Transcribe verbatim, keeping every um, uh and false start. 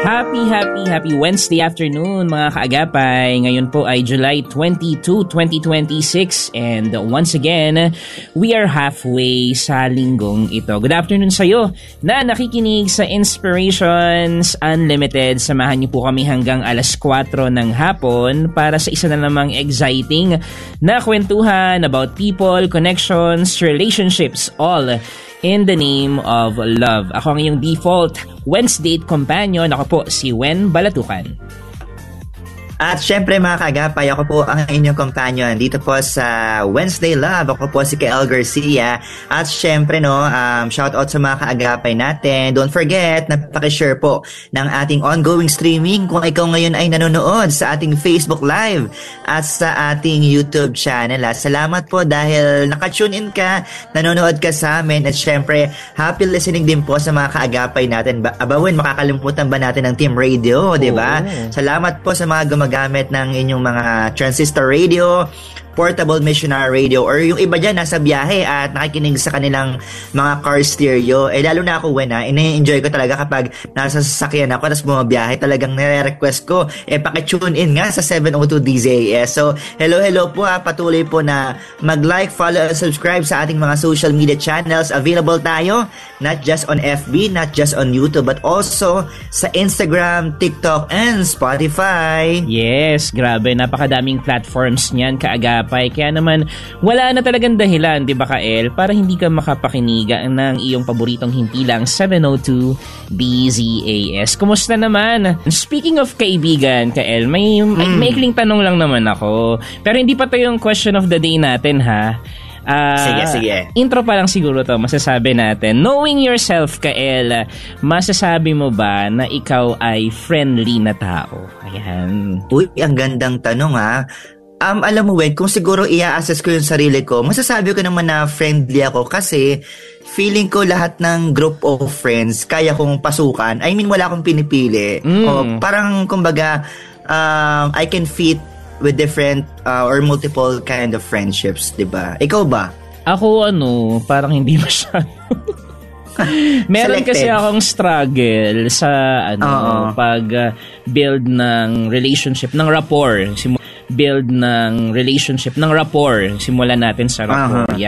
Happy, happy, happy Wednesday afternoon mga kaagapay. Ngayon po ay July twenty-second, twenty twenty-six and once again, we are halfway sa linggong ito. Good afternoon sa iyo na nakikinig sa Inspirations Unlimited. Samahan niyo po kami hanggang alas kwatro ng hapon para sa isa na namang exciting na kwentuhan about people, connections, relationships, all in the name of love. Ako ang iyong default Wednesday companion. Ako po si Wen Balatukan. At syempre mga kaagapay, ako po ang inyong companion dito po sa Wednesday Love. Ako po si Kael Garcia. At syempre no, um, shout out sa mga kaagapay natin. Don't forget na pakishare po ng ating ongoing streaming kung ikaw ngayon ay nanonood sa ating Facebook Live at sa ating YouTube channel. Salamat po dahil nakatune in ka, nanonood ka sa amin. At syempre, happy listening din po sa mga kaagapay natin. Abawin, makakalimutan ba natin ng Team Radio, di ba? Oh. Salamat po sa mga gumagawa gamit ng inyong mga transistor radio, portable missionary radio, or yung iba dyan nasa biyahe at nakikinig sa kanilang mga car stereo. Eh lalo na ako, Wen, ha, ina-enjoy ko talaga kapag nasa sasakyan ako tapos bumabiyahe, talagang nire-request ko, eh pakitune in nga sa seven oh two D Z A S. So, hello, hello po ha, patuloy po na mag-like, follow, and subscribe sa ating mga social media channels. Available tayo, not just on F B, not just on YouTube, but also sa Instagram, TikTok, and Spotify. Yes, grabe, napakadaming platforms niyan, kaagap. Kaya naman, wala na talagang dahilan, di ba Kael, para hindi ka makapakinig ng iyong paboritong hintilang seven oh two D Z A S. Kumusta naman? Speaking of kaibigan, Kael, may, may mm. maikling tanong lang naman ako. Pero hindi pa to yung question of the day natin, ha? Uh, sige, sige. Intro pa lang siguro to, masasabi natin. Knowing yourself, Kael, masasabi mo ba na ikaw ay friendly na tao? Ayan. Uy, ang gandang tanong, ha? Um, alam mo, Wen, kung siguro i-assess ko yung sarili ko, masasabi ko naman na friendly ako kasi feeling ko lahat ng group of friends kaya kong pasukan. I mean, wala akong pinipili. Mm. O, parang, kumbaga, um, I can fit with different uh, or multiple kind of friendships, diba? Ikaw ba? Ako, ano, parang hindi masyado. Meron Selected. kasi akong struggle sa ano Uh-oh. pag uh, build ng relationship, ng rapport. Simu- build ng relationship, ng rapport. Simulan natin sa rapport. Uh-huh.